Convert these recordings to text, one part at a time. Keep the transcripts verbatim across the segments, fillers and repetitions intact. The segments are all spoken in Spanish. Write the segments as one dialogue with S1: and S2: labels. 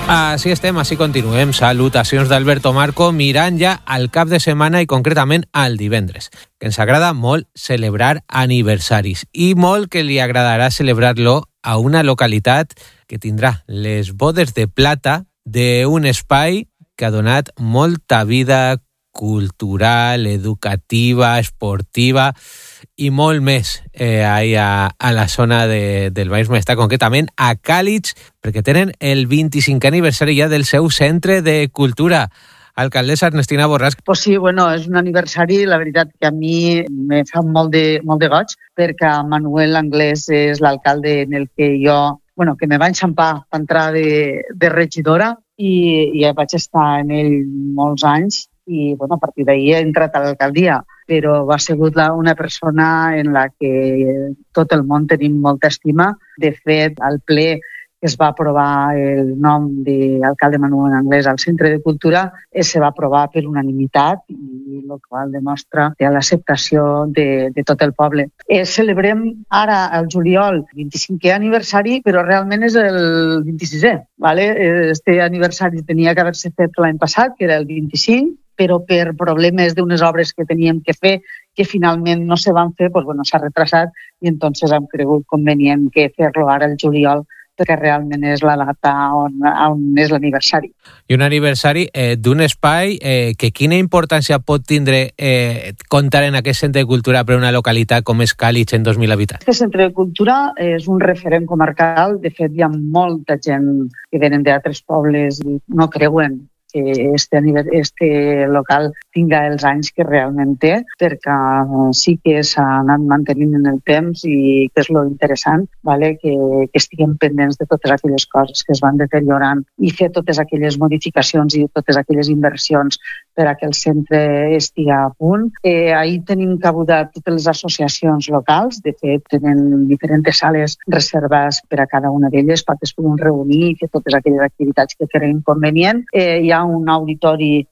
S1: Així estem, així continuem. Salutacions d'Alberto Marco, mirant ja al cap de setmana i concretament al divendres, que ens agrada molt celebrar aniversaris i molt que li agradarà celebrar-lo a una localitat que tindrà les bodes de plata d'un espai que ha donat molta vida cultural, educativa, esportiva i molt més eh, a, a la zona de, del Baix Maestrat, concretament a Càlig, perquè tenen el vint-i-cinquè aniversari ja del seu centre de cultura. Alcaldessa Ernestina Borràs.
S2: Pues sí, bueno, és un aniversari, la veritat que a mi me fa molt de, molt de goig, perquè Manuel Anglès és l'alcalde en el que jo, bueno, que me va enxampar per entrar de, de regidora i, i vaig estar en ell molts anys i bueno, a partir d'ahir he entrat a l'alcaldia, però ha sigut la, una persona en la que tot el món tenim molta estima. De fet, al ple que es va aprovar el nom d'alcalde Manuel Anglès al Centre de Cultura, es va aprovar per unanimitat i el qual demostra l'acceptació de, de tot el poble. Eh, celebrem ara, al juliol, el vint-i-cinquè aniversari, però realment és el vint-i-sisè. ¿vale? Este aniversari tenia que haver-se fet l'any passat, que era el vint-i-cinc, però per problemes d'unes obres que teníem que fer, que finalment no se van fer, doncs, bueno, s'ha retrasat i entonces hem cregut convenient que fer-lo ara el juliol, perquè realment és la data on, on és l'aniversari.
S1: I un aniversari eh, d'un espai eh, que quina importància pot tindre eh, comptar en aquest centre de cultura per una localitat com és Càlig en dos mil habitants?
S2: Aquest centre de cultura és un referent comarcal. De fet, hi ha molta gent que venen d'altres pobles i no creuen que este, este local tinga els anys que realment té, perquè sí que s'ha anat mantenint en el temps i que és lo interessant, vale? que, que estiguem pendents de totes aquelles coses que es van deteriorant i fer totes aquelles modificacions i totes aquelles inversions per a que el centre estigui a punt. Eh, ahir tenim cabuda totes les associacions locals, de fet tenen diferents sales reservades per a cada una d'elles perquè es puguin reunir i fer totes aquelles activitats que creguin convenient. Eh, hi ha un auditori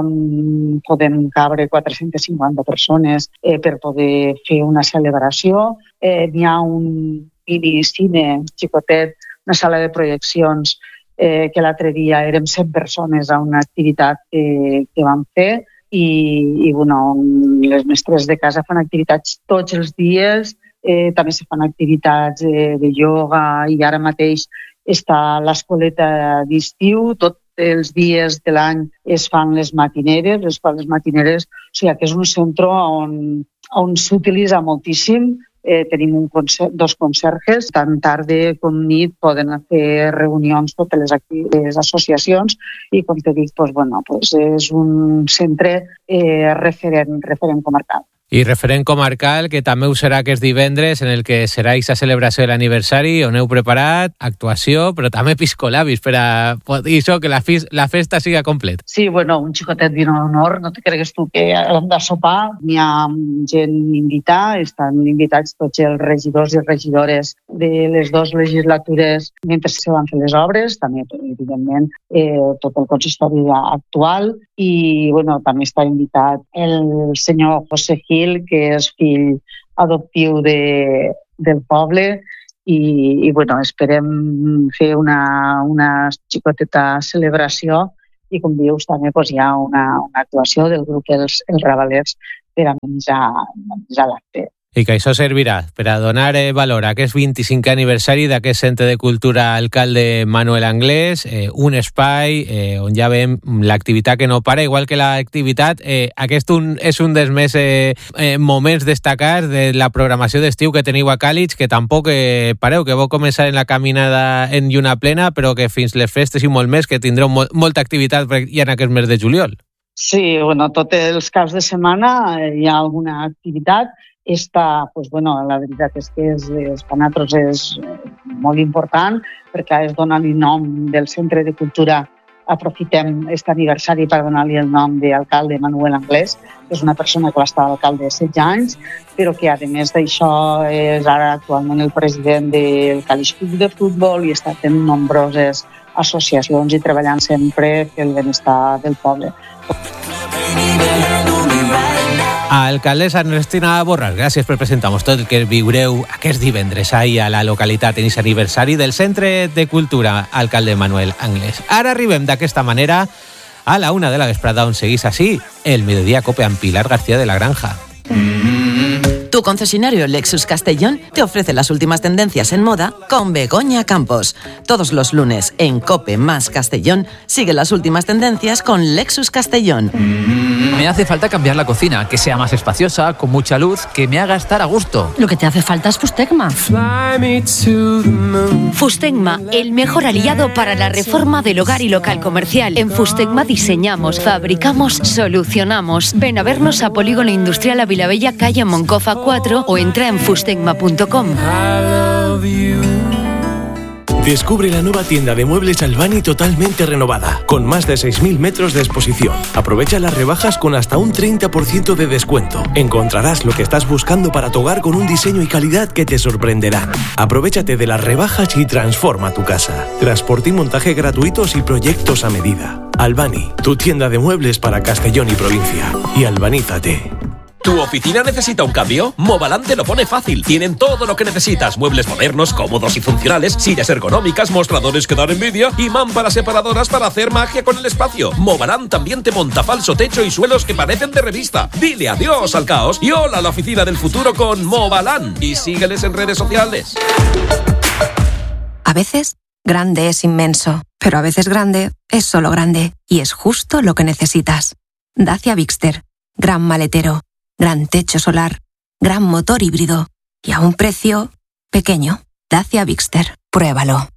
S2: on podem cabre quatre-centes cinquanta persones eh, per poder fer una celebració. Eh, hi ha un mini cine xicotet, una sala de projeccions eh, que l'altre dia érem cent persones a una activitat que, que vam fer i, i bueno, les mestres de casa fan activitats tots els dies, eh, també se fan activitats eh, de ioga i ara mateix està l'escoleta d'estiu, tot els dies de l'any es fan les matineres, les escoles matineres, o sigui que és un centre on, on s'utilitza moltíssim. Eh, tenim un concer- dos conserges, tant tarda com nit poden fer reunions totes les, acti- les associacions i, com te dic, pues, bueno, pues és un centre eh, referent, referent comarcal.
S1: I referent comarcal, que també ho serà aquest divendres, en el que serà aquesta celebració de l'aniversari, on heu preparat actuació, però també piscolabis, per a i això, que la, fis, la festa siga completa.
S2: Sí, bueno, un xicotet vino d'honor, no te cregues tu que hem de sopar, n'hi ha gent invitada, estan invitats tots els regidors i regidores de les dues legislatures mentre se van fer les obres, també, evidentment, eh, tot el consistori actual, i bueno, també està invitat el senyor José Gil, que és fill adoptiu de, del poble i, i bueno, esperem fer una, una xicoteta celebració i com dius també pues, hi ha una, una actuació del grup Els, els Ravalers per a menjar, menjar l'acte.
S1: I que això servirà per a donar eh, valor a aquest vint-i-cinquè aniversari d'aquest centre de cultura alcalde Manuel Anglès, eh, un espai eh, on ja veiem l'activitat que no para, igual que l'activitat, eh, aquest un, és un dels més eh, eh, moments destacats de la programació d'estiu que teniu a Càlig, que tampoc eh, pareu, que vau començar en la caminada en lluna plena, però que fins les festes i molt més, que tindreu molt, molta activitat ja en aquest mes de juliol.
S2: Sí, bueno, tots els caps de setmana hi ha alguna activitat. Esta, pues, bueno, la veritat és que és, és, per nosaltres és molt important perquè es dona el nom del Centre de Cultura. Aprofitem aquest aniversari per donar-li el nom d'alcalde Manuel Anglès, que és una persona que va estar alcalde setze anys, però que, a més d'això, és ara actualment el president del Càlig Club de Futbol i està en nombroses associacions i treballant sempre pel benestar del poble.
S1: Alcaldessa Ernestina Borràs, gràcies per presentar-nos tot el que viureu aquest divendres ahir a la localitat en aquest aniversari del Centre de Cultura Alcalde Manuel Anglès. Ara arribem d'aquesta manera a la una de la vesprada, on seguís així el Mediodía Cope amb Pilar García de la Granja.
S3: Tu concesionario Lexus Castellón te ofrece las últimas tendencias en moda con Begoña Campos. Todos los lunes en Cope más Castellón sigue las últimas tendencias con Lexus Castellón.
S4: Me hace falta cambiar la cocina, que sea más espaciosa, con mucha luz, que me haga estar a gusto.
S5: Lo que te hace falta es Fustegma. Fustegma, el mejor aliado para la reforma del hogar y local comercial. En Fustegma diseñamos, fabricamos, solucionamos. Ven a vernos a Polígono Industrial a Vilabella, calle Moncofa cuatro, o entra en fustegma punto com.
S6: Descubre la nueva tienda de muebles Albani totalmente renovada, con más de seis mil metros de exposición. Aprovecha las rebajas con hasta un treinta por ciento de descuento. Encontrarás lo que estás buscando para tu hogar con un diseño y calidad que te sorprenderán. Aprovechate de las rebajas y transforma tu casa. Transporte y montaje gratuitos y proyectos a medida. Albani, tu tienda de muebles para Castellón y provincia. Y albanízate.
S7: ¿Tu oficina necesita un cambio? Movalan te lo pone fácil. Tienen todo lo que necesitas. Muebles modernos, cómodos y funcionales, sillas ergonómicas, mostradores que dan envidia y mámparas separadoras para hacer magia con el espacio. Movalan también te monta falso techo y suelos que parecen de revista. Dile adiós al caos y hola a la oficina del futuro con Movalan. Y sígueles en redes sociales.
S8: A veces, grande es inmenso, pero a veces grande es solo grande. Y es justo lo que necesitas. Dacia Bigster. Gran maletero. Gran techo solar, gran motor híbrido y a un precio pequeño. Dacia Bigster. Pruébalo.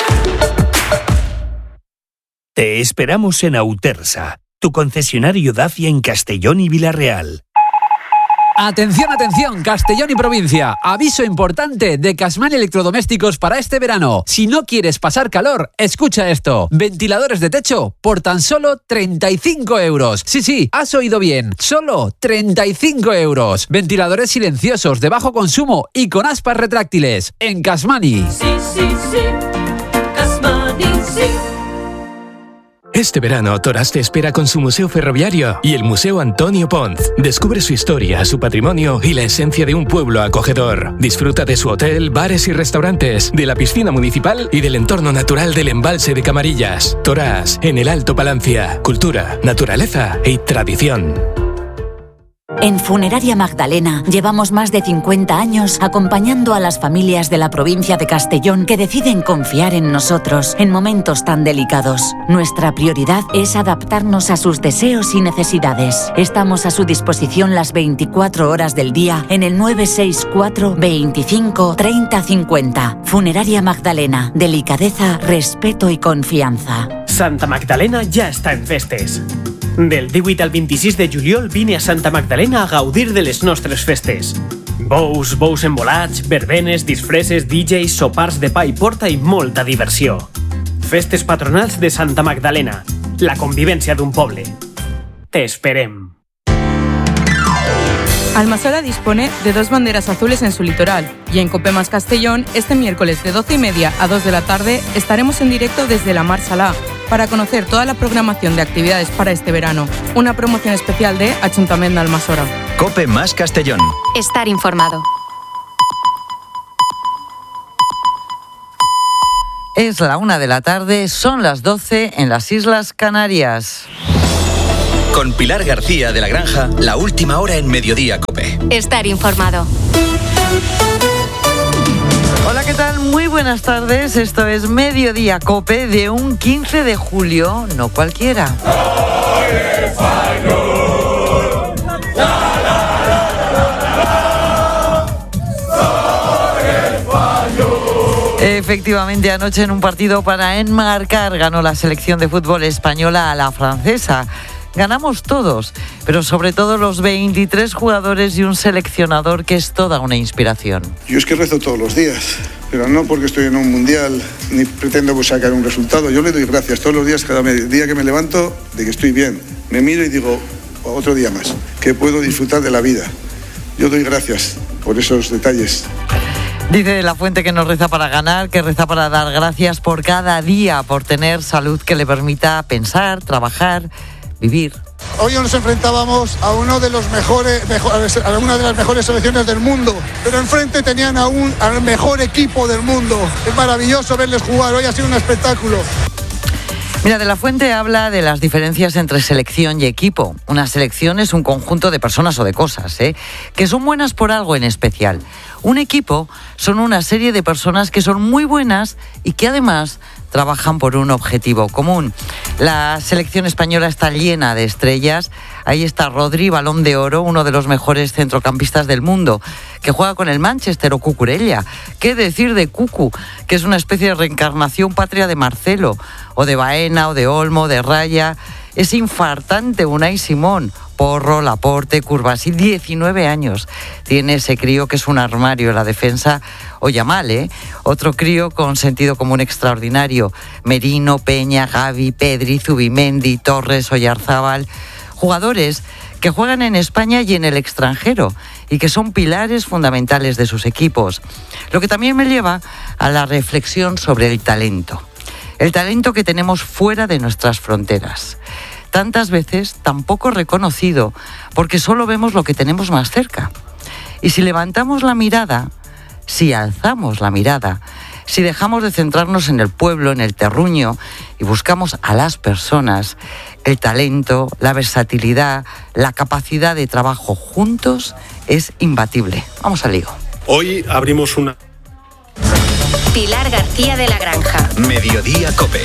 S9: Te esperamos en Autersa, tu concesionario Dacia en Castellón y Vila-real.
S4: Atención, atención, Castellón y provincia. Aviso importante de Casman Electrodomésticos para este verano. Si no quieres pasar calor, escucha esto. Ventiladores de techo por tan solo treinta y cinco euros. Sí, sí, has oído bien. Solo treinta y cinco euros. Ventiladores silenciosos de bajo consumo y con aspas retráctiles. En Casmani.
S10: Sí, sí, sí. Casmani, sí.
S6: Este verano, Torás te espera con su Museo Ferroviario y el Museo Antonio Ponz. Descubre su historia, su patrimonio y la esencia de un pueblo acogedor. Disfruta de su hotel, bares y restaurantes, de la piscina municipal y del entorno natural del embalse de Camarillas. Torás, en el Alto Palancia. Cultura, naturaleza y tradición.
S11: En Funeraria Magdalena llevamos más de cincuenta años acompañando a las familias de la provincia de Castellón que deciden confiar en nosotros en momentos tan delicados. Nuestra prioridad es adaptarnos a sus deseos y necesidades. Estamos a su disposición las veinticuatro horas del día en el nueve seis cuatro, veinticinco, treinta cincuenta. Funeraria Magdalena. Delicadeza, respeto y confianza.
S12: Santa Magdalena ja està en festes. Del divuit al vint-i-sis de juliol vine a Santa Magdalena a gaudir de les nostres festes. Bous, bous embolats, verbenes, disfresses, D Js, sopars de pa i porta i molta diversió. Festes patronals de Santa Magdalena, la convivència d'un poble. Te esperem.
S13: Almasola dispone de dos banderas azules en su litoral y en Cope más Castellón este miércoles de doce y media a dos de la tarde estaremos en directo desde la Mar Salá para conocer toda la programación de actividades para este verano. Una promoción especial de Ayuntamiento de Almassora.
S14: Cope más Castellón.
S8: Estar informado.
S15: Es la una de la tarde, son las doce en las Islas Canarias.
S14: Con Pilar García de la Granja, la última hora en Mediodía Cope.
S8: Estar informado.
S15: Hola, ¿qué tal? Muy buenas tardes. Esto es Mediodía Cope de un quince de julio, no cualquiera. Efectivamente, anoche en un partido para enmarcar ganó la selección de fútbol española a la francesa. Ganamos todos, pero sobre todo los veintitrés jugadores y un seleccionador que es toda una inspiración.
S16: Yo es que rezo todos los días, pero no porque estoy en un mundial ni pretendo sacar un resultado. Yo le doy gracias todos los días, cada día que me levanto, de que estoy bien. Me miro y digo, otro día más, que puedo disfrutar de la vida. Yo doy gracias por esos detalles.
S15: Dice de la Fuente que no reza para ganar, que reza para dar gracias por cada día, por tener salud que le permita pensar, trabajar, vivir.
S16: Hoy nos enfrentábamos a uno de los mejores, mejores, a una de las mejores selecciones del mundo, pero enfrente tenían a un, al mejor equipo del mundo. Es maravilloso verles jugar, hoy ha sido un espectáculo.
S15: Mira, De la Fuente habla de las diferencias entre selección y equipo. Una selección es un conjunto de personas o de cosas, ¿eh? que son buenas por algo en especial. Un equipo son una serie de personas que son muy buenas y que además trabajan por un objetivo común. La selección española está llena de estrellas. Ahí está Rodri, Balón de Oro, uno de los mejores centrocampistas del mundo, que juega con el Manchester, o Cucurella. ¿Qué decir de Cucu, que es una especie de reencarnación patria de Marcelo, o de Baena, o de Olmo, de Raya? Es infartante Unai Simón. Porro, Laporte, Curvasí, diecinueve años. Tiene ese crío que es un armario en la defensa. O Yamal, ¿eh? Otro crío con sentido común extraordinario. Merino, Peña, Gavi, Pedri, Zubimendi, Torres, Oyarzábal. Jugadores que juegan en España y en el extranjero y que son pilares fundamentales de sus equipos. Lo que también me lleva a la reflexión sobre el talento. El talento que tenemos fuera de nuestras fronteras. Tantas veces tan poco reconocido porque solo vemos lo que tenemos más cerca. Y si levantamos la mirada, si alzamos la mirada, si dejamos de centrarnos en el pueblo, en el terruño y buscamos a las personas, el talento, la versatilidad, la capacidad de trabajo juntos es imbatible. Vamos al lío.
S17: Hoy abrimos una...
S18: Pilar García de la Granja.
S14: Mediodía COPE.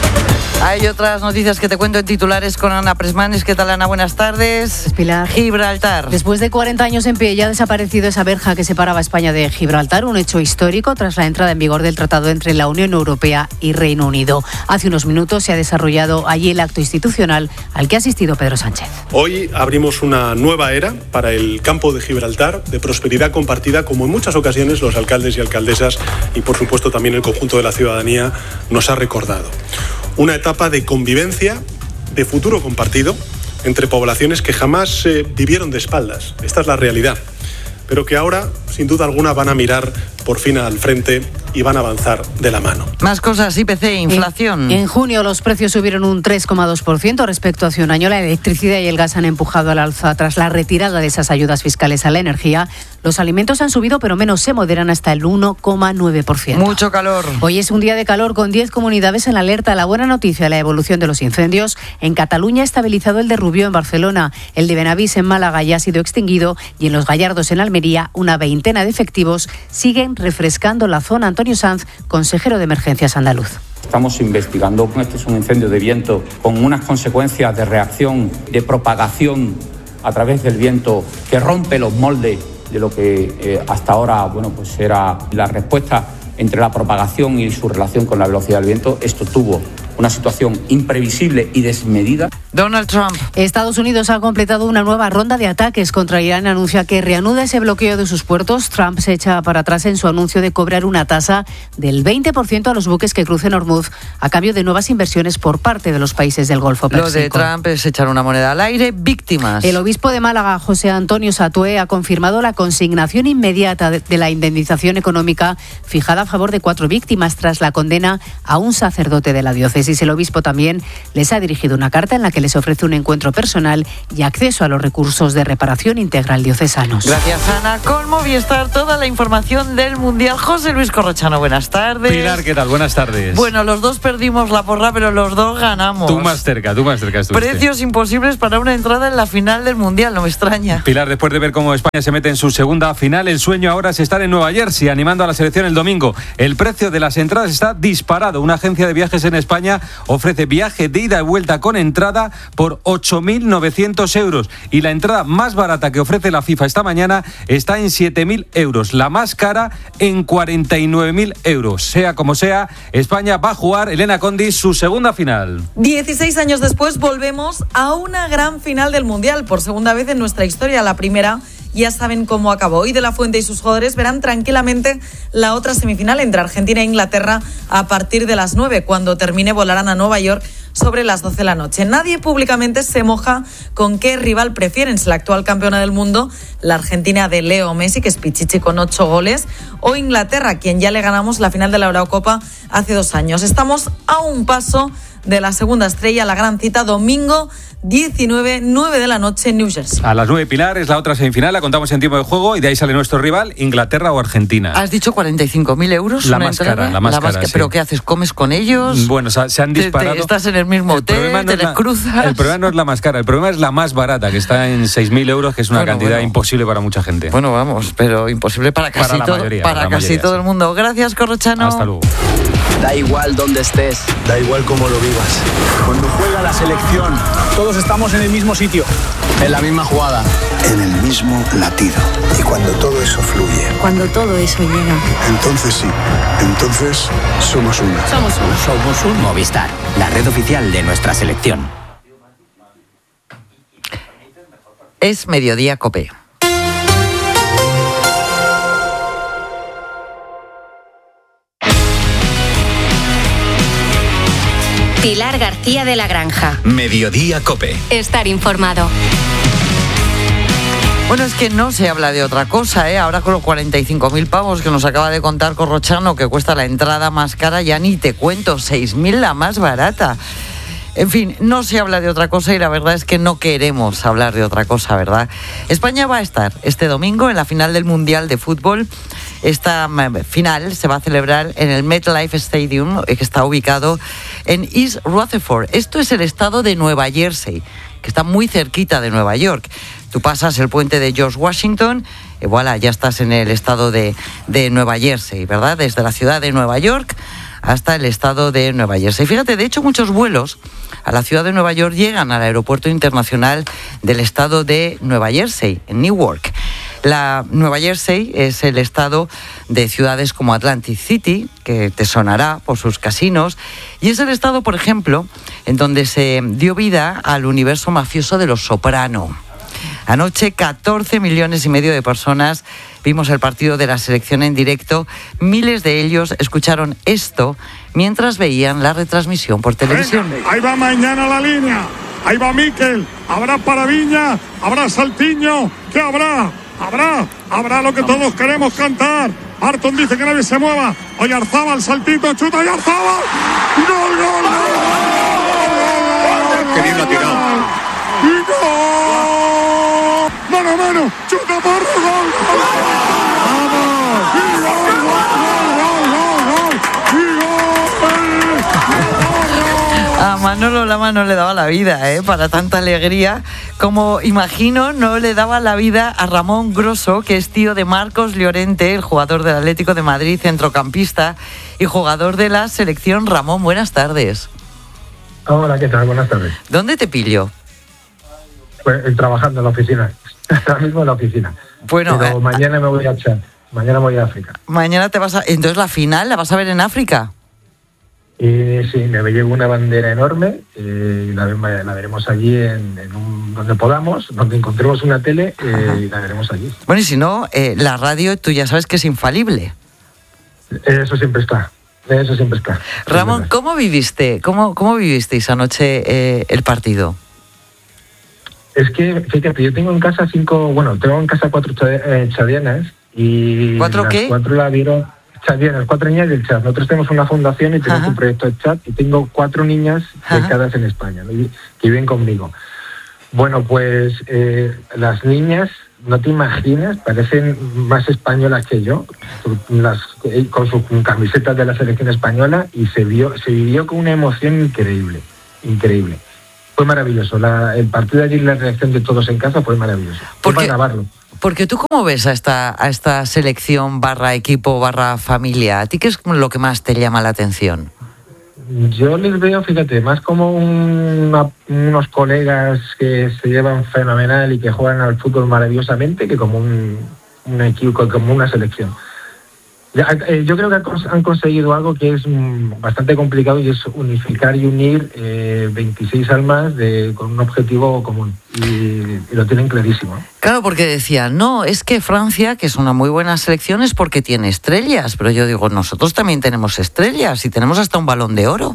S15: Hay otras noticias que te cuento en titulares con Ana Presmanes. ¿Qué tal, Ana? Buenas tardes.
S19: Pilar.
S15: Gibraltar.
S19: Después de cuarenta años en pie, ya ha desaparecido esa verja que separaba a España de Gibraltar, un hecho histórico tras la entrada en vigor del tratado entre la Unión Europea y Reino Unido. Hace unos minutos se ha desarrollado allí el acto institucional al que ha asistido Pedro Sánchez.
S17: Hoy abrimos una nueva era para el campo de Gibraltar, de prosperidad compartida, como en muchas ocasiones los alcaldes y alcaldesas y, por supuesto, también el conjunto de la ciudadanía nos ha recordado. Una etapa de convivencia, de futuro compartido, entre poblaciones que jamás eh, vivieron de espaldas. Esta es la realidad. Pero que ahora, sin duda alguna, van a mirar por fin al frente y van a avanzar de la mano.
S15: Más cosas, I P C, inflación.
S19: En, en junio los precios subieron un tres coma dos por ciento respecto a hace un año. La electricidad y el gas han empujado al alza tras la retirada de esas ayudas fiscales a la energía. Los alimentos han subido, pero menos, se moderan hasta el uno coma nueve por ciento.
S15: Mucho calor.
S19: Hoy es un día de calor con diez comunidades en alerta. La buena noticia, la evolución de los incendios. En Cataluña ha estabilizado el de Rubió en Barcelona. El de Benavís en Málaga ya ha sido extinguido. Y en Los Gallardos en Almería, una veintena de efectivos siguen refrescando la zona. Antonio Sanz, consejero de Emergencias andaluz.
S20: Estamos investigando. Este es un incendio de viento con unas consecuencias de reacción, de propagación a través del viento que rompe los moldes de lo que eh, hasta ahora, bueno, pues era la respuesta entre la propagación y su relación con la velocidad del viento. Esto tuvo una situación imprevisible y desmedida.
S15: Donald Trump.
S19: Estados Unidos ha completado una nueva ronda de ataques contra Irán. Anuncia que reanuda ese bloqueo de sus puertos. Trump se echa para atrás en su anuncio de cobrar una tasa del veinte por ciento a los buques que crucen Hormuz a cambio de nuevas inversiones por parte de los países del Golfo Pérsico.
S15: Lo de Trump es echar una moneda al aire. Víctimas.
S19: El obispo de Málaga, José Antonio Satué, ha confirmado la consignación inmediata de la indemnización económica fijada a favor de cuatro víctimas tras la condena a un sacerdote de la diócesis. El obispo también les ha dirigido una carta en la que les ofrece un encuentro personal y acceso a los recursos de reparación integral diocesanos.
S15: Gracias, Ana. Con Movistar, toda la información del Mundial. José Luis Corrochano, buenas tardes.
S21: Pilar, ¿qué tal? Buenas tardes.
S15: Bueno, los dos perdimos la porra, pero los dos ganamos.
S21: Tú más cerca, tú más cerca estuviste.
S15: Precios imposibles para una entrada en la final del Mundial, no me extraña.
S21: Pilar, después de ver cómo España se mete en su segunda final, el sueño ahora es estar en Nueva Jersey, animando a la selección el domingo. El precio de las entradas está disparado. Una agencia de viajes en España ofrece viaje de ida y vuelta con entrada por ocho mil novecientos euros. Y la entrada más barata que ofrece la FIFA esta mañana está en siete mil euros. La más cara en cuarenta y nueve mil euros. Sea como sea, España va a jugar, Elena Condis, su segunda final.
S22: dieciséis años después volvemos a una gran final del Mundial. Por segunda vez en nuestra historia. La primera ya saben cómo acabó. Hoy De la Fuente y sus jugadores verán tranquilamente la otra semifinal entre Argentina e Inglaterra a partir de las nueve. Cuando termine volarán a Nueva York sobre las doce de la noche. Nadie públicamente se moja con qué rival prefieren, si la actual campeona del mundo, la Argentina de Leo Messi, que es pichichi con ocho goles, o Inglaterra, quien ya le ganamos la final de la Eurocopa hace dos años. Estamos a un paso de la segunda estrella, la gran cita domingo diecinueve, nueve de la noche en New Jersey.
S21: A las nueve, Pilar, es la otra semifinal, la contamos en tiempo de juego y de ahí sale nuestro rival, Inglaterra o Argentina.
S15: ¿Has dicho cuarenta y cinco mil euros?
S21: La más cara, la más
S15: la
S21: cara,
S15: más,
S21: sí.
S15: ¿Pero qué haces? ¿Comes con ellos?
S21: Bueno, se, se han disparado.
S15: Te, te, estás en el mismo
S21: el
S15: hotel,
S21: no
S15: te les
S21: la,
S15: cruzas.
S21: El problema no es la más cara, el problema es la más barata, que está en seis mil euros, que es una
S15: bueno,
S21: cantidad
S15: bueno.
S21: imposible para mucha gente.
S15: Bueno, vamos, pero imposible para casi,
S21: para la
S15: todo,
S21: mayoría,
S15: para
S21: para la
S15: casi
S21: mayoría,
S15: todo
S21: sí.
S15: el mundo. Gracias, Corrochano.
S21: Hasta luego.
S1: Da igual donde estés, da igual cómo lo vivas. Cuando juega la selección, todos estamos en el mismo sitio, en la misma jugada,
S2: en el mismo latido. Y cuando todo eso fluye,
S23: cuando todo eso llega,
S2: entonces sí, entonces somos uno.
S23: Somos uno.
S24: Somos un Movistar, la red oficial de nuestra selección.
S15: Es Mediodía Cope.
S18: Pilar García de la Granja.
S14: Mediodía Cope.
S18: Estar informado.
S15: Bueno, es que no se habla de otra cosa, ¿eh? Ahora con los cuarenta y cinco mil pavos que nos acaba de contar Corrochano, que cuesta la entrada más cara, ya ni te cuento, seis mil la más barata. En fin, no se habla de otra cosa y la verdad es que no queremos hablar de otra cosa, ¿verdad? España va a estar este domingo en la final del Mundial de Fútbol. Esta final se va a celebrar en el MetLife Stadium, que está ubicado en East Rutherford. Esto es el estado de Nueva Jersey, que está muy cerquita de Nueva York. Tú pasas el puente de George Washington y voilà, ya estás en el estado de, de Nueva Jersey, ¿verdad? Desde la ciudad de Nueva York hasta el estado de Nueva Jersey. Fíjate, de hecho, muchos vuelos a la ciudad de Nueva York llegan al aeropuerto internacional del estado de Nueva Jersey, en Newark. La Nueva Jersey es el estado de ciudades como Atlantic City, que te sonará por sus casinos, y es el estado, por ejemplo, en donde se dio vida al universo mafioso de Los Soprano. Anoche, catorce millones y medio de personas vimos el partido de la selección en directo. Miles de ellos escucharon esto mientras veían la retransmisión por televisión.
S25: Venga, ahí va mañana la línea. Ahí va Miquel. Habrá para Viña. Habrá Saltiño. ¿Qué habrá? Habrá. Habrá lo que todos queremos cantar. Barton dice que nadie se mueva. Oyarzábal, saltito, chuta Oyarzábal. ¡Gol, gol, gol!
S26: ¡Qué bien lo ha tirado!
S25: ¡Y gol! ¡Mano a mano! ¡Chuta Porro! ¡Gol, gol! ¡Vamos! ¡Y gol, gol, gol, gol, gol! ¡Y gol!
S15: A Manolo Lama no le daba la vida, ¿eh? Para tanta alegría. Como imagino, no le daba la vida a Ramón Grosso, que es tío de Marcos Llorente, el jugador del Atlético de Madrid, centrocampista y jugador de la selección. Ramón, buenas tardes.
S27: Hola, ¿qué tal? Buenas tardes.
S15: ¿Dónde te pillo?
S27: Pues trabajando en la oficina. Ahora mismo en la oficina.
S15: Bueno,
S27: Pero
S15: eh,
S27: mañana me voy a Chad. Mañana me voy a África.
S15: Mañana te vas a... Entonces, ¿la final la vas a ver en África?
S27: Y sí, me llevo una bandera enorme eh, y la, la veremos allí en, en un, donde podamos, donde encontremos una tele eh, y la veremos allí.
S15: Bueno, y si no, eh, la radio tú ya sabes que es infalible.
S27: Eso siempre está, eso siempre está.
S15: Ramón,
S27: siempre
S15: ¿cómo viviste, cómo, cómo vivisteis anoche eh, el partido?
S27: Es que, fíjate, yo tengo en casa cinco, bueno, tengo en casa cuatro eh, chadianas y...
S15: ¿Cuatro
S27: las
S15: qué?
S27: Cuatro la vieron... Chadianas, cuatro niñas del Chad. Nosotros tenemos una fundación y tenemos Ajá. un proyecto de Chad y tengo cuatro niñas becadas en España, ¿no? que viven conmigo. Bueno, pues eh, las niñas, no te imaginas, parecen más españolas que yo, las, con sus camisetas de la selección española, y se vio, se vivió con una emoción increíble, increíble. Fue maravilloso. La, el partido de allí, la reacción de todos en casa fue maravilloso. Fue para grabarlo.
S15: Porque tú, ¿cómo ves a esta, a esta selección barra equipo barra familia? ¿A ti qué es lo que más te llama la atención?
S27: Yo les veo, fíjate, más como una, unos colegas que se llevan fenomenal y que juegan al fútbol maravillosamente, que como un, un equipo, como una selección. Yo creo que han conseguido algo que es bastante complicado, y es unificar y unir eh, veintiséis almas de, con un objetivo común, y, y lo tienen clarísimo.
S15: Claro, porque decían, no, es que Francia, que es una muy buena selección, es porque tiene estrellas, pero yo digo, nosotros también tenemos estrellas y tenemos hasta un Balón de Oro.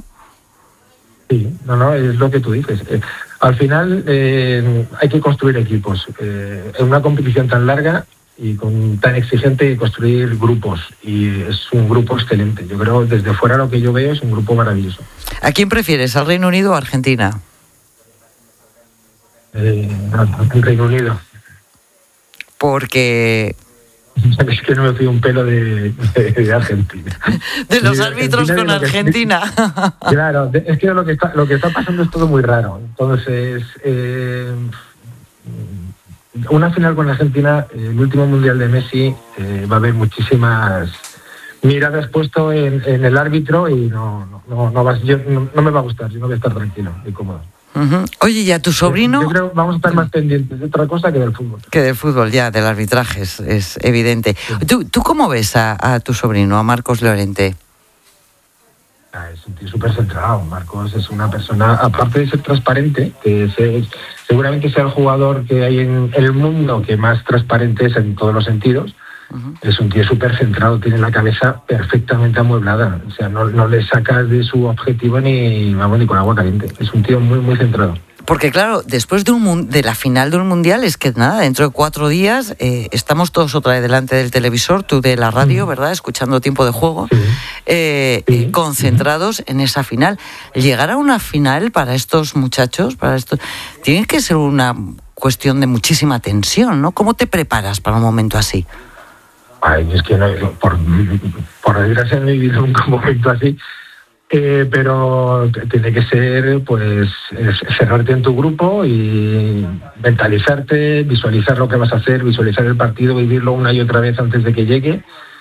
S27: Sí, no, no, es lo que tú dices. Eh, al final eh, hay que construir equipos. Eh, en una competición tan larga y con tan exigente construir grupos, y es un grupo excelente. Yo creo, desde fuera lo que yo veo es un grupo maravilloso.
S15: ¿A quién prefieres, al Reino Unido o a Argentina?
S27: Eh, al Reino Unido.
S15: Porque...
S27: Es que no me fío un pelo de, de, de Argentina.
S15: De los
S27: de
S15: árbitros
S27: Argentina
S15: con
S27: que,
S15: Argentina.
S27: Claro, es que lo que está, lo que está pasando es todo muy raro. Entonces, eh, una final con Argentina, el último mundial de Messi, eh, va a haber muchísimas miradas puesto en, en el árbitro y no, no, no, no, va, yo, no, no me va a gustar, yo no voy a estar tranquilo y cómodo.
S15: Uh-huh. Oye, ¿y a tu sobrino?
S27: Yo creo que vamos a estar más pendientes de otra cosa que del fútbol.
S15: Que del fútbol, ya, del arbitraje, es, es evidente. Sí. ¿Tú, ¿Tú cómo ves a, a tu sobrino, a Marcos Llorente?
S27: Ah, es un tío súper centrado. Marcos es una persona, aparte de ser transparente, que es, seguramente sea el jugador que hay en el mundo que más transparente es en todos los sentidos. Uh-huh. Es un tío súper centrado, tiene la cabeza perfectamente amueblada. O sea, no, no le sacas de su objetivo ni, vamos, ni con agua caliente. Es un tío muy, muy centrado.
S15: Porque claro, después de, un, de la final de un mundial, es que nada, dentro de cuatro días eh, estamos todos otra vez delante del televisor, tú de la radio, ¿verdad?, escuchando Tiempo de Juego, sí. Eh, sí. concentrados sí. en esa final. Llegar a una final para estos muchachos, para estos, tiene que ser una cuestión de muchísima tensión, ¿no? ¿Cómo te preparas para un momento así?
S27: Ay, es que no, por, por desgracia no he vivido un momento así. Eh, pero tiene que ser, pues, cerrarte en tu grupo y mentalizarte, visualizar lo que vas a hacer, visualizar el partido, vivirlo una y otra vez antes de que llegue,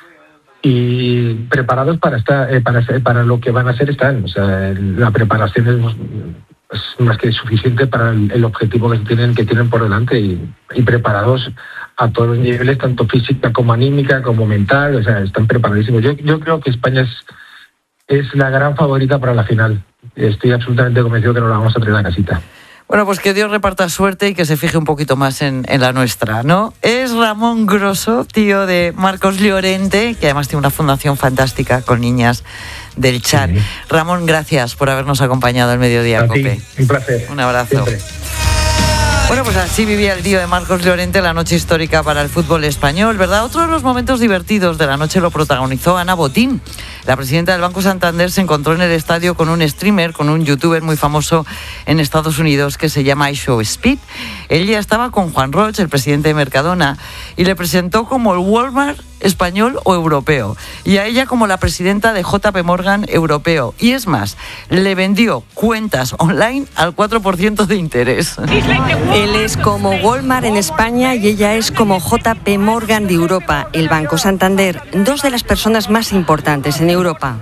S27: y preparados para estar, eh, para para lo que van a hacer están. O sea, la preparación es, es más que suficiente para el, el objetivo que tienen que tienen por delante, y, y preparados a todos los niveles, tanto física como anímica como mental. O sea, están preparadísimos. Yo yo creo que España es Es la gran favorita para la final. Estoy absolutamente convencido que nos la vamos a traer a casita.
S15: Bueno, pues que Dios reparta suerte y que se fije un poquito más en, en la nuestra, ¿no? Es Ramón Grosso, tío de Marcos Llorente, que además tiene una fundación fantástica con niñas del chat. Sí. Ramón, gracias por habernos acompañado al mediodía,
S27: a
S15: Cope.
S27: Ti, un placer.
S15: Un abrazo.
S27: Siempre.
S15: Bueno, pues así vivía el tío de Marcos Llorente la noche histórica para el fútbol español, ¿verdad? Otro de los momentos divertidos de la noche lo protagonizó Ana Botín. La presidenta del Banco Santander se encontró en el estadio con un streamer, con un youtuber muy famoso en Estados Unidos que se llama iShowSpeed. Ella estaba con Juan Roig, el presidente de Mercadona, y le presentó como el Walmart español o europeo, y a ella como la presidenta de J P Morgan europeo. Y es más, le vendió cuentas online al cuatro por ciento de interés.
S3: Él es como Walmart en España y ella es como J P Morgan de Europa, el Banco Santander, dos de las personas más importantes en Europa.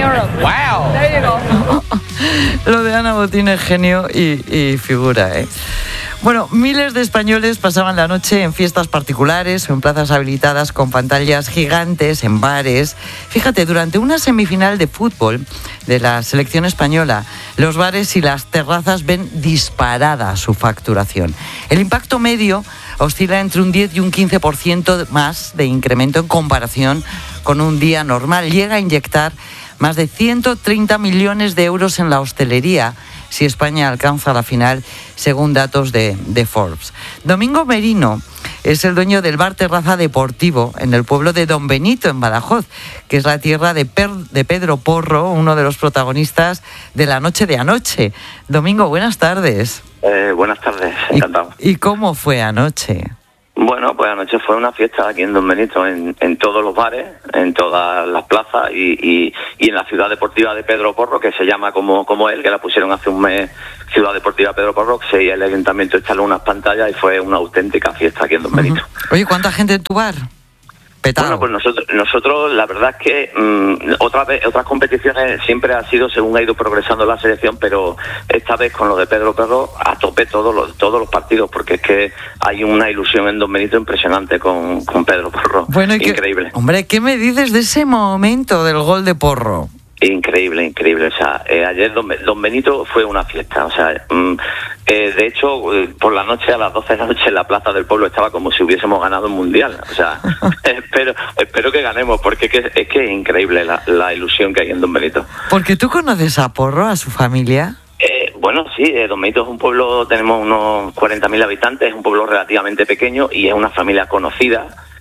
S15: Wow. Lo de Ana Botín es genio y, y figura, ¿eh? Bueno, miles de españoles pasaban la noche en fiestas particulares o en plazas habilitadas con pantallas gigantes, en bares. Fíjate, durante una semifinal de fútbol de la selección española, los bares y las terrazas ven disparada su facturación. El impacto medio oscila entre un diez y un quince por ciento más de incremento en comparación con un día normal. Llega a inyectar más de ciento treinta millones de euros en la hostelería si España alcanza la final, según datos de, de Forbes. Domingo Merino es el dueño del bar Terraza Deportivo en el pueblo de Don Benito, en Badajoz, que es la tierra de, per, de Pedro Porro, uno de los protagonistas de la noche de anoche. Domingo, buenas tardes.
S4: Eh, buenas tardes, encantado.
S15: ¿Y, ¿Y cómo fue anoche?
S4: Bueno, pues anoche fue una fiesta aquí en Don Benito, en, en todos los bares, en todas las plazas y, y, y en la ciudad deportiva de Pedro Porro, que se llama como, como él, que la pusieron hace un mes, Ciudad Deportiva Pedro Porro, que el ayuntamiento instaló unas pantallas y fue una auténtica fiesta aquí en Don Benito.
S15: Uh-huh. Oye, ¿cuánta gente en tu bar? Petado.
S4: Bueno, pues nosotros, nosotros la verdad es que mmm, otra vez, otras competiciones siempre ha sido según ha ido progresando la selección, pero esta vez con lo de Pedro Porro a tope todos los todos los partidos, porque es que hay una ilusión en Don Benito impresionante con, con Pedro Porro.
S15: Bueno,
S4: increíble.
S15: Que, hombre, ¿qué me dices de ese momento del gol de Porro?
S4: Increíble, increíble. O sea, eh, ayer Don, Don Benito fue una fiesta. O sea, mm, eh, de hecho, eh, por la noche, a las doce de la noche, en la Plaza del Pueblo estaba como si hubiésemos ganado un mundial. O sea, espero espero que ganemos, porque es que es, que es increíble la, la ilusión que hay en Don Benito.
S15: ¿Porque tú conoces a Porro, a su familia?
S4: Eh, bueno, sí, eh, Don Benito es un pueblo, tenemos unos cuarenta mil habitantes, es un pueblo relativamente pequeño y es una familia conocida.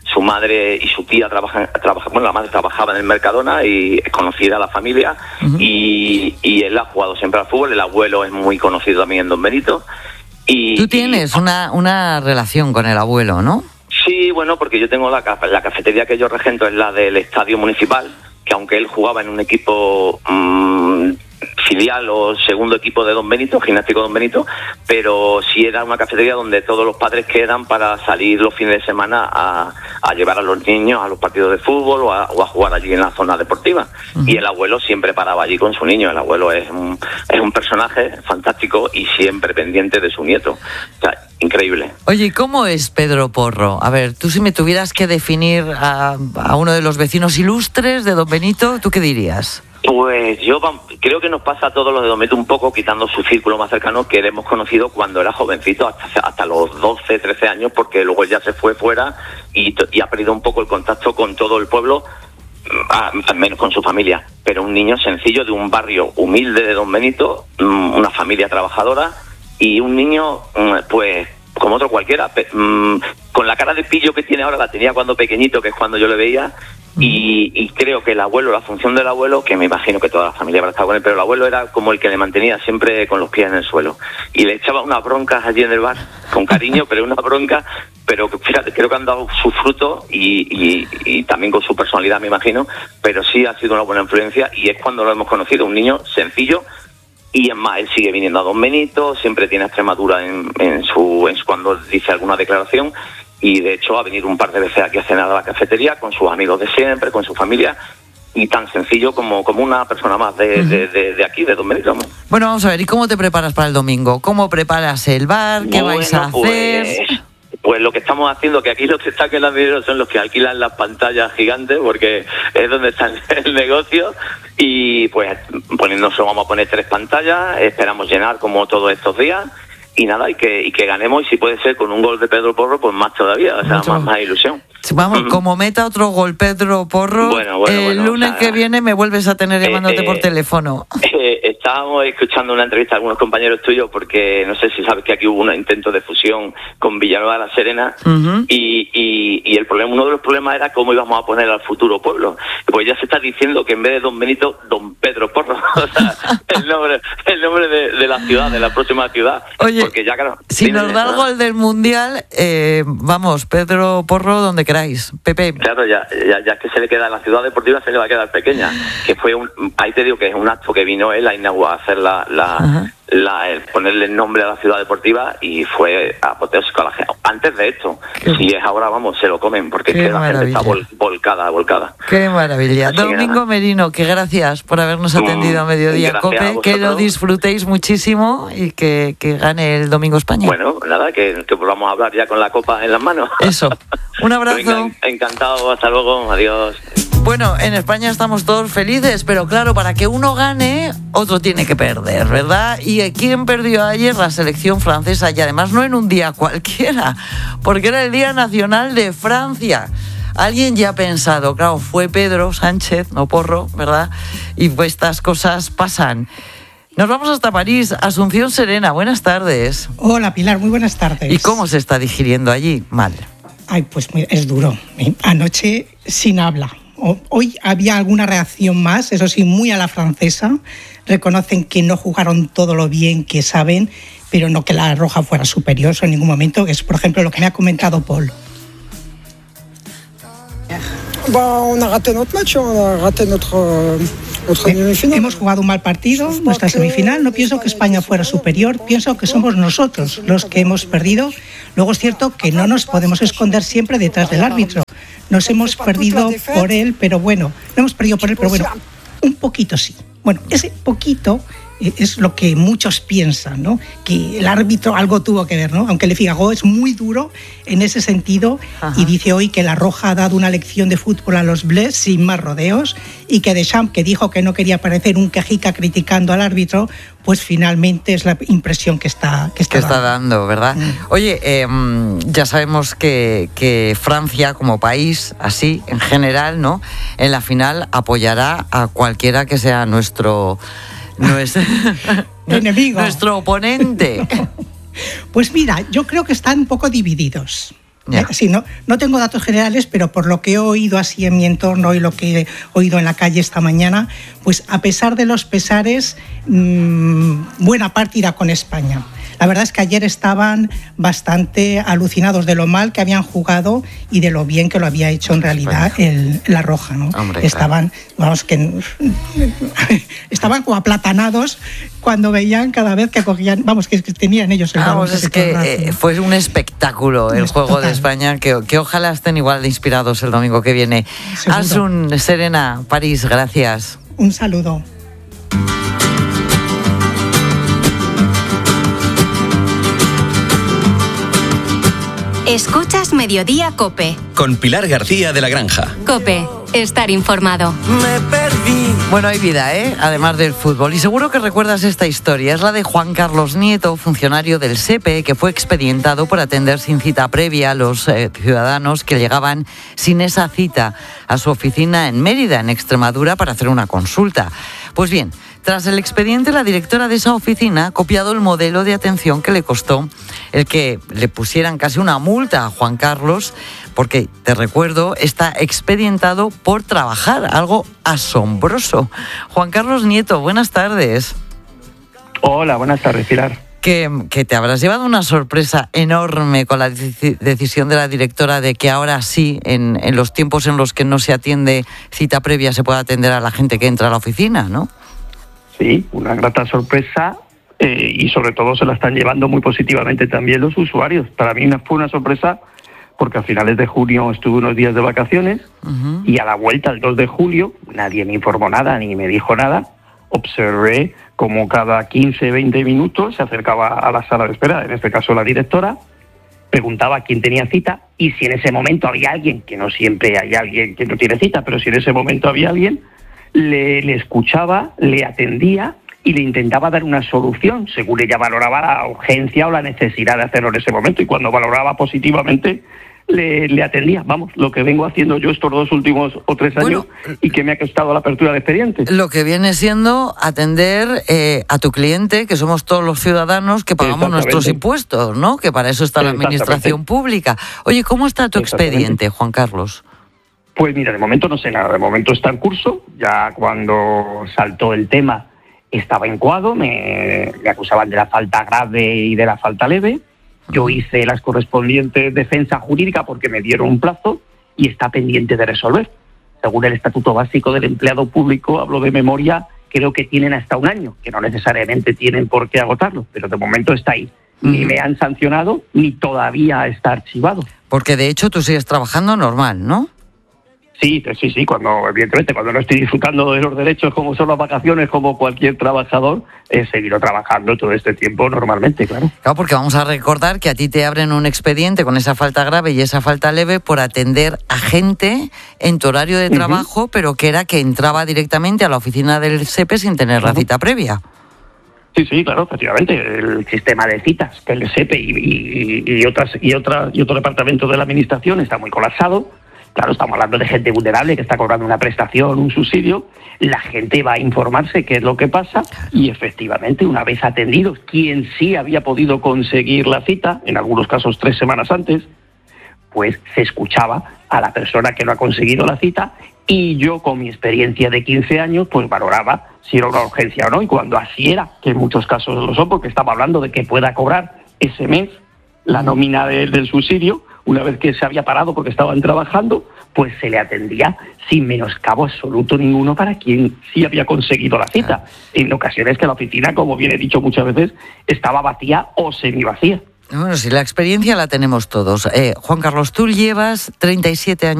S4: su madre y su tía trabajan, trabajan, bueno, la madre trabajaba en el Mercadona y es conocida la familia, uh-huh. y, y él ha jugado siempre al fútbol, el abuelo es muy conocido también en Don Benito. Y,
S15: Tú tienes y, una, una relación con el abuelo, ¿no?
S4: Sí, bueno, porque yo tengo la, la cafetería que yo regento es la del Estadio Municipal, que aunque él jugaba en un equipo mmm, filial o segundo equipo de Don Benito, Gimnástico Don Benito, pero sí era una cafetería donde todos los padres quedan para salir los fines de semana a, a llevar a los niños a los partidos de fútbol o a, o a jugar allí en la zona deportiva. Uh-huh. Y el abuelo siempre paraba allí con su niño. El abuelo es un, es un personaje fantástico y siempre pendiente de su nieto. O sea, increíble.
S15: Oye, ¿cómo es Pedro Porro? A ver, tú si me tuvieras que definir a, a uno de los vecinos ilustres de Don Benito, ¿tú qué dirías?
S4: Pues yo creo que nos pasa a todos los de Don Benito un poco, quitando su círculo más cercano, que le hemos conocido cuando era jovencito, hasta, hasta los doce, trece años, porque luego ya se fue fuera y, y ha perdido un poco el contacto con todo el pueblo, al menos con su familia. Pero un niño sencillo de un barrio humilde de Don Benito, una familia trabajadora y un niño, pues, como otro cualquiera, con la cara de pillo que tiene ahora, la tenía cuando pequeñito, que es cuando yo le veía. Y, y creo que el abuelo, la función del abuelo, que me imagino que toda la familia habrá estado con él, pero el abuelo era como el que le mantenía siempre con los pies en el suelo. Y le echaba unas broncas allí en el bar, con cariño, pero una bronca, pero fíjate, creo que han dado su fruto y, y, y también con su personalidad, me imagino, pero sí ha sido una buena influencia y es cuando lo hemos conocido, un niño sencillo. Y es más, él sigue viniendo a Don Benito, siempre tiene Extremadura en, en, su, en su cuando dice alguna declaración. Y de hecho ha venido un par de veces aquí a cenar a la cafetería con sus amigos de siempre, con su familia, y tan sencillo como, como una persona más de, uh-huh. de, de, de aquí, de Don Benito.
S15: Bueno, vamos a ver, ¿y cómo te preparas para el domingo? ¿Cómo preparas el bar? ¿Qué bueno, vais a hacer?
S4: Pues, pues lo que estamos haciendo, que aquí los que están en la video son los que alquilan las pantallas gigantes, porque es donde está el negocio, y pues poniéndose, vamos a poner tres pantallas, esperamos llenar como todos estos días. Y nada, y que, y que ganemos, y si puede ser con un gol de Pedro Porro, pues más todavía, o sea, más, más ilusión.
S15: Vamos, mm. como meta otro gol Pedro Porro, bueno, bueno, el bueno, lunes o sea, que viene me vuelves a tener llamándote eh, por teléfono.
S4: Eh, estábamos escuchando una entrevista a algunos compañeros tuyos, porque no sé si sabes que aquí hubo un intento de fusión con Villanueva de la Serena, uh-huh. y, y, y el problema, uno de los problemas era cómo íbamos a poner al futuro pueblo. Pues ya se está diciendo que en vez de Don Benito, Don Pedro Porro, o sea, el nombre, el nombre de, de la ciudad, de la próxima ciudad.
S15: Oye,
S4: porque ya, claro,
S15: si nos da el gol del Mundial, eh, vamos, Pedro Porro, donde queráis. Pepe.
S4: Claro, ya, ya, ya es que se le queda, la ciudad deportiva se le va a quedar pequeña. Que fue un, ahí te digo que es un acto que vino él a inaugurar, a hacer la, la, la el ponerle el nombre a la ciudad deportiva, y fue apoteósico a la gente. Antes de esto, qué, si es ahora, vamos, se lo comen, porque es que la gente está vol, volcada, volcada.
S15: Qué maravilla. Así Domingo Merino, que gracias por habernos atendido a Mediodía Cope, que lo disfrutéis muchísimo y que, que gane el domingo España.
S4: Bueno, nada, que, que volvamos a hablar ya con la copa en las manos.
S15: Eso. Un abrazo.
S4: Venga, encantado, hasta luego, adiós.
S15: Bueno, en España estamos todos felices, pero claro, para que uno gane, otro tiene que perder, ¿verdad? ¿Y quién perdió ayer? La selección francesa, y además no en un día cualquiera, porque era el Día Nacional de Francia. Alguien ya ha pensado, claro, fue Pedro Sánchez, no Porro, ¿verdad? Y pues estas cosas pasan. Nos vamos hasta París. Asunción Serena, buenas tardes.
S5: Hola, Pilar, muy buenas tardes.
S15: ¿Y cómo se está digiriendo allí? Mal.
S5: Ay, pues es duro. Anoche sin habla. Hoy había alguna reacción más, eso sí, muy a la francesa. Reconocen que no jugaron todo lo bien que saben, pero no que la roja fuera superior en ningún momento, que es, por ejemplo, lo que me ha comentado Paul.
S6: Bah, on a raté notre match, on a raté notre, notre demi-final.
S5: Hemos jugado un mal partido, nuestra semifinal. No pienso que España fuera superior, pienso que somos nosotros los que hemos perdido. Luego es cierto que no nos podemos esconder siempre detrás del árbitro. Nos hemos perdido por él, pero bueno, no hemos perdido por él, pero bueno, un poquito sí. Bueno, ese poquito es lo que muchos piensan, ¿no? Que el árbitro algo tuvo que ver, ¿no? Aunque Le Figaro es muy duro en ese sentido. Ajá. Y dice hoy que la roja ha dado una lección de fútbol a los Bleus sin más rodeos, y que Deschamps, que dijo que no quería parecer un quejica criticando al árbitro, pues finalmente es la impresión que está que está,
S15: que está dando, ¿verdad? Mm. Oye, eh, ya sabemos que, que Francia como país, así en general, ¿no? En la final apoyará a cualquiera que sea nuestro nuestro
S5: enemigo,
S15: nuestro oponente.
S5: Pues mira, yo creo que están un poco divididos. Yeah. Eh, sí, no, no tengo datos generales, pero por lo que he oído así en mi entorno y lo que he oído en la calle esta mañana, pues a pesar de los pesares, mmm, buena parte irá con España. La verdad es que ayer estaban bastante alucinados de lo mal que habían jugado y de lo bien que lo había hecho en realidad el, la Roja, ¿no? Hombre, estaban, claro. vamos, que estaban como aplatanados cuando veían cada vez que cogían, vamos, que, que tenían ellos el
S15: vamos, es que eh, fue un espectáculo el juego total. de España, que, que ojalá estén igual de inspirados el domingo que viene. Seguro. Asun, Serena, París, gracias.
S5: Un saludo.
S18: Escuchas Mediodía COPE.
S14: Con Pilar García de la Granja.
S18: COPE, estar informado.
S15: Me perdí. Bueno, hay vida, ¿eh? Además del fútbol. Y seguro que recuerdas esta historia. Es la de Juan Carlos Nieto, funcionario del SEPE, que fue expedientado por atender sin cita previa a los eh, ciudadanos que llegaban sin esa cita a su oficina en Mérida, en Extremadura, para hacer una consulta. Pues bien, tras el expediente, la directora de esa oficina ha copiado el modelo de atención que le costó el que le pusieran casi una multa a Juan Carlos, porque, te recuerdo, está expedientado por trabajar, algo asombroso. Juan Carlos Nieto, buenas tardes.
S7: Hola, buenas tardes, Pilar.
S15: Que, que te habrás llevado una sorpresa enorme con la dec- decisión de la directora de que ahora sí, en, en los tiempos en los que no se atiende cita previa, se pueda atender a la gente que entra a la oficina, ¿no?
S7: Sí, una grata sorpresa eh, y sobre todo se la están llevando muy positivamente también los usuarios. Para mí fue una sorpresa porque a finales de junio estuve unos días de vacaciones uh-huh. y a la vuelta, el dos de julio, nadie me informó nada ni me dijo nada. Observé como cada quince, veinte minutos se acercaba a la sala de espera, en este caso la directora, preguntaba quién tenía cita y si en ese momento había alguien, que no siempre hay alguien que no tiene cita, pero si en ese momento había alguien, le, le escuchaba, le atendía y le intentaba dar una solución, según ella valoraba la urgencia o la necesidad de hacerlo en ese momento. Y cuando valoraba positivamente, le, le atendía. Vamos, lo que vengo haciendo yo estos dos últimos o tres años bueno, y que me ha costado la apertura de expedientes.
S15: Lo que viene siendo atender eh, a tu cliente, que somos todos los ciudadanos que pagamos nuestros impuestos, ¿no? Que para eso está la administración pública. Oye, ¿cómo está tu expediente, Juan Carlos?
S7: Pues mira, de momento no sé nada, de momento está en curso. Ya cuando saltó el tema estaba incoado, me, me acusaban de la falta grave y de la falta leve. Yo hice las correspondientes defensa jurídica porque me dieron un plazo y está pendiente de resolver. Según el Estatuto Básico del Empleado Público, hablo de memoria, creo que tienen hasta un año, que no necesariamente tienen por qué agotarlo, pero de momento está ahí. Ni me han sancionado, ni todavía está archivado.
S15: Porque de hecho tú sigues trabajando normal, ¿no?
S7: Sí, sí, sí, cuando, evidentemente, cuando no estoy disfrutando de los derechos como son las vacaciones, como cualquier trabajador, he seguido trabajando todo este tiempo normalmente, claro.
S15: Claro, porque vamos a recordar que a ti te abren un expediente con esa falta grave y esa falta leve por atender a gente en tu horario de trabajo, uh-huh. pero que era que entraba directamente a la oficina del SEPE sin tener uh-huh. la cita previa.
S7: Sí, sí, claro, efectivamente. El sistema de citas que el SEPE y, y, y, otras, y, otra, y otro departamento de la administración está muy colapsado. Claro, estamos hablando de gente vulnerable que está cobrando una prestación, un subsidio. La gente va a informarse qué es lo que pasa y efectivamente, una vez atendidos, quien sí había podido conseguir la cita, en algunos casos tres semanas antes, pues se escuchaba a la persona que no ha conseguido la cita y yo, con mi experiencia de quince años, pues valoraba si era una urgencia o no. Y cuando así era, que en muchos casos lo son, porque estaba hablando de que pueda cobrar ese mes la nómina de, del subsidio, una vez que se había parado porque estaban trabajando, pues se le atendía sin menoscabo absoluto ninguno para quien sí había conseguido la cita. En ocasiones que la oficina, como bien he dicho muchas veces, estaba vacía o semivacía.
S15: Bueno, sí, la experiencia la tenemos todos. Eh, Juan Carlos, tú llevas treinta y siete años